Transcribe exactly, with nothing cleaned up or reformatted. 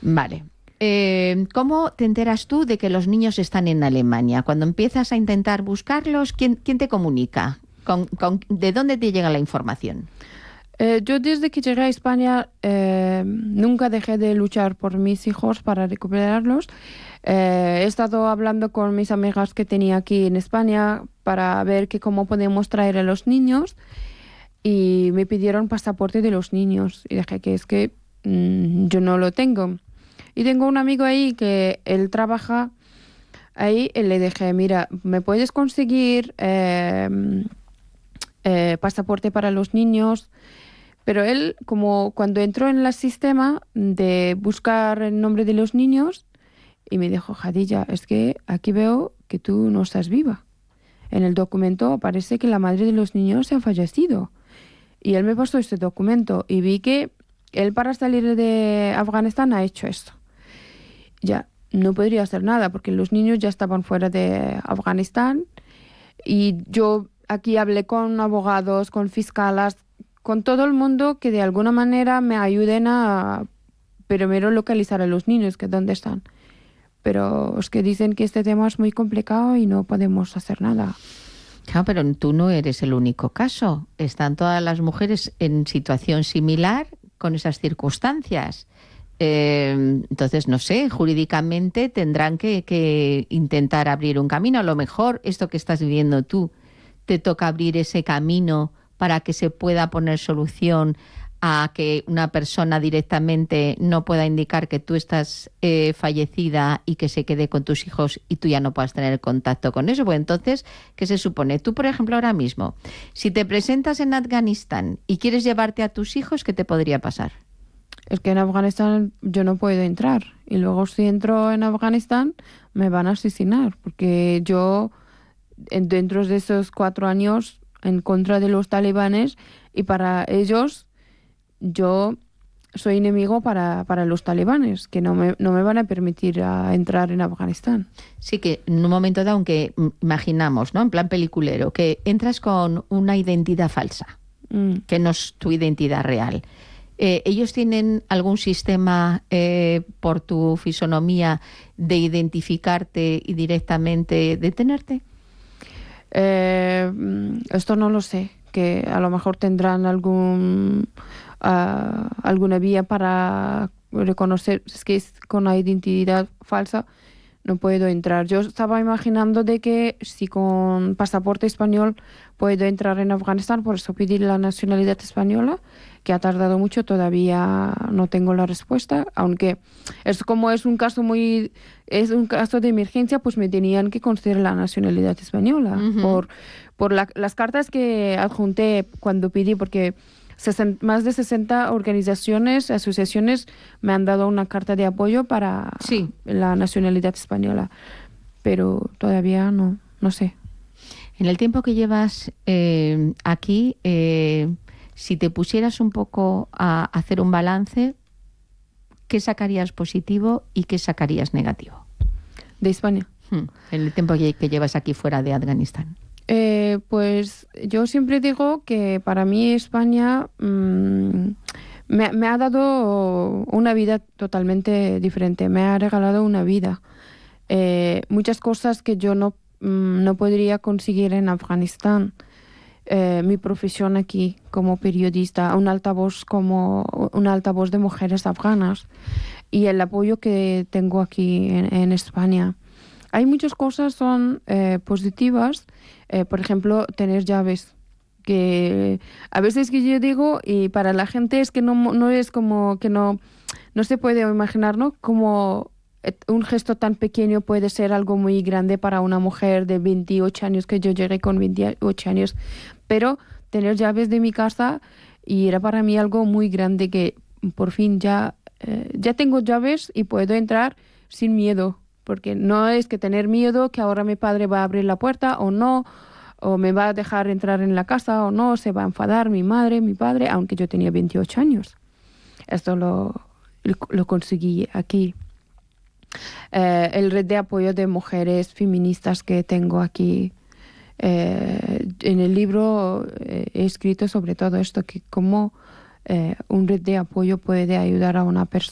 Vale. Eh, ¿Cómo te enteras tú de que los niños están en Alemania? Cuando empiezas a intentar buscarlos, ¿quién, quién te comunica? ¿Con, con, ¿De dónde te llega la información? Eh, yo desde que llegué a España eh, nunca dejé de luchar por mis hijos para recuperarlos. Eh, he estado hablando con mis amigas que tenía aquí en España para ver que cómo podemos traer a los niños y me pidieron pasaporte de los niños y dije que es que mmm, yo no lo tengo. Y tengo un amigo ahí que él trabaja ahí y le dije, mira, ¿me puedes conseguir eh, eh, pasaporte para los niños? Pero él, como cuando entró en el sistema de buscar el nombre de los niños, y me dijo, Jadilla, es que aquí veo que tú no estás viva. En el documento parece que la madre de los niños se ha fallecido. Y él me pasó este documento y vi que él para salir de Afganistán ha hecho esto. Ya no podría hacer nada porque los niños ya estaban fuera de Afganistán y yo aquí hablé con abogados, con fiscales, con todo el mundo que de alguna manera me ayuden a primero localizar a los niños, que dónde están. Pero es que dicen que este tema es muy complicado y no podemos hacer nada. Claro, pero tú no eres el único caso. Están todas las mujeres en situación similar con esas circunstancias. Eh, entonces, no sé, jurídicamente tendrán que, que intentar abrir un camino. A lo mejor esto que estás viviendo tú, te toca abrir ese camino para que se pueda poner solución a que una persona directamente no pueda indicar que tú estás eh, fallecida y que se quede con tus hijos y tú ya no puedas tener contacto con eso. Pues entonces, ¿qué se supone? Tú, por ejemplo, ahora mismo, si te presentas en Afganistán y quieres llevarte a tus hijos, ¿qué te podría pasar? Es que en Afganistán yo no puedo entrar. Y luego si entro en Afganistán me van a asesinar. Porque yo, dentro de esos cuatro años, en contra de los talibanes, y para ellos yo soy enemigo para, para los talibanes, que no me, no me van a permitir a entrar en Afganistán. Sí, que en un momento dado, aunque imaginamos, ¿no?, en plan peliculero, que entras con una identidad falsa, mm. que no es tu identidad real. Eh, ¿Ellos tienen algún sistema eh, por tu fisonomía de identificarte y directamente detenerte? Eh, esto no lo sé, que a lo mejor tendrán algún uh, alguna vía para reconocer, es que es con la identidad falsa no puedo entrar. Yo estaba imaginando de que si con pasaporte español puedo entrar en Afganistán, por eso pedir la nacionalidad española, que ha tardado mucho, todavía no tengo la respuesta, aunque es como es un caso muy es un caso de emergencia, pues me tenían que conceder la nacionalidad española uh-huh. por por la, las cartas que adjunté cuando pedí, porque más de sesenta organizaciones, asociaciones me han dado una carta de apoyo para sí. la nacionalidad española, pero todavía no, no sé. En el tiempo que llevas eh, aquí, eh, si te pusieras un poco a hacer un balance, ¿qué sacarías positivo y qué sacarías negativo? De España. Hmm. En el tiempo que, que llevas aquí fuera de Afganistán. Eh, pues yo siempre digo que para mí España mmm, me, me ha dado una vida totalmente diferente, me ha regalado una vida. Eh, muchas cosas que yo no, mmm, no podría conseguir en Afganistán. Eh, mi profesión aquí como periodista, un altavoz como un altavoz de mujeres afganas y el apoyo que tengo aquí en, en España. Hay muchas cosas son eh, positivas, eh, por ejemplo, tener llaves, que a veces que yo digo, y para la gente es que no, no es como que no, no se puede imaginar, ¿no?, como un gesto tan pequeño puede ser algo muy grande para una mujer de veintiocho años, que yo llegué con veintiocho años, pero tener llaves de mi casa y era para mí algo muy grande, que por fin ya, eh, ya tengo llaves y puedo entrar sin miedo. Porque no es que tener miedo que ahora mi padre va a abrir la puerta o no, o me va a dejar entrar en la casa o no, se va a enfadar mi madre, mi padre, aunque yo tenía veintiocho años. Esto lo, lo conseguí aquí. Eh, el red de apoyo de mujeres feministas que tengo aquí. Eh, en el libro eh, he escrito sobre todo esto, que cómo eh, un red de apoyo puede ayudar a una persona